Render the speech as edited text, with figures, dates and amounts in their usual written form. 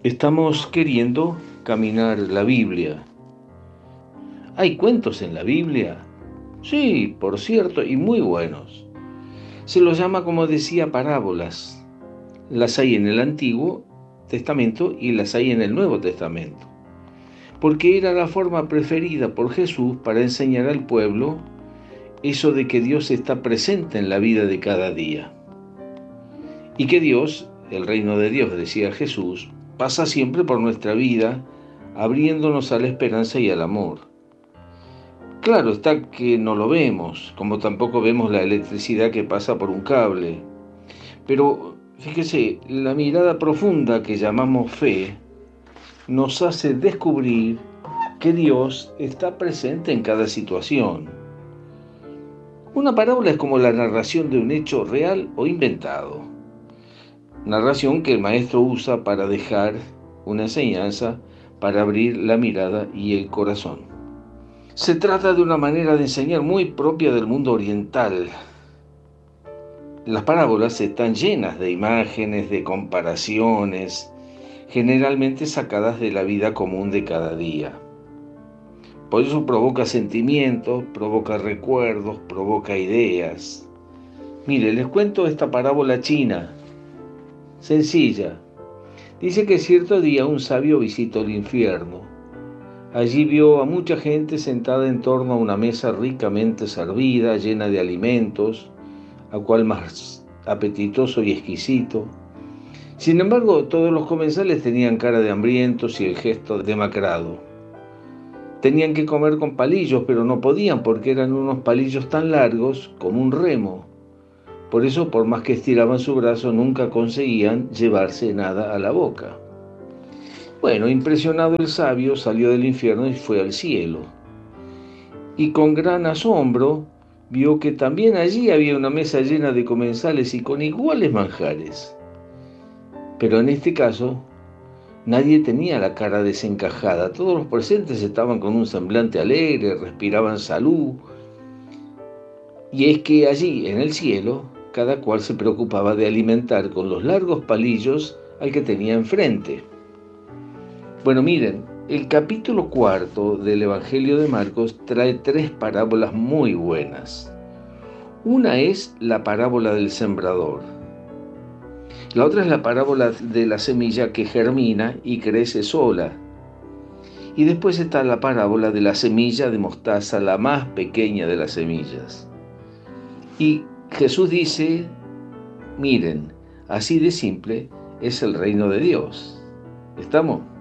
Estamos queriendo caminar la Biblia. ¿Hay cuentos en la Biblia? Sí, por cierto, y muy buenos. Se los llama, como decía, parábolas. Las hay en el Antiguo Testamento y las hay en el Nuevo Testamento. Porque era la forma preferida por Jesús para enseñar al pueblo eso de que Dios está presente en la vida de cada día. Y que Dios, el reino de Dios, decía Jesús, pasa siempre por nuestra vida, abriéndonos a la esperanza y al amor. Claro está que no lo vemos, como tampoco vemos la electricidad que pasa por un cable. Pero fíjese, la mirada profunda que llamamos fe nos hace descubrir que Dios está presente en cada situación. Una parábola es como la narración de un hecho real o inventado. Narración que el maestro usa para dejar una enseñanza, para abrir la mirada y el corazón. Se trata de una manera de enseñar muy propia del mundo oriental. Las parábolas están llenas de imágenes, de comparaciones, generalmente sacadas de la vida común de cada día. Por eso provoca sentimientos, provoca recuerdos, provoca ideas. Mire, les cuento esta parábola china, sencilla. Dice que cierto día un sabio visitó el infierno. Allí vio a mucha gente sentada en torno a una mesa ricamente servida, llena de alimentos, a cual más apetitoso y exquisito. Sin embargo, todos los comensales tenían cara de hambrientos y el gesto demacrado. Tenían que comer con palillos, pero no podían porque eran unos palillos tan largos como un remo. Por eso, por más que estiraban su brazo, nunca conseguían llevarse nada a la boca. Bueno, impresionado el sabio salió del infierno y fue al cielo. Y con gran asombro vio que también allí había una mesa llena de comensales y con iguales manjares. Pero en este caso, nadie tenía la cara desencajada. Todos los presentes estaban con un semblante alegre, respiraban salud. Y es que allí, en el cielo, cada cual se preocupaba de alimentar con los largos palillos al que tenía enfrente. Bueno, miren, el capítulo 4 del Evangelio de Marcos trae 3 parábolas muy buenas. Una es la parábola del sembrador. La otra es la parábola de la semilla que germina y crece sola. Y después está la parábola de la semilla de mostaza, la más pequeña de las semillas. Y Jesús dice, miren, así de simple es el reino de Dios. ¿Estamos?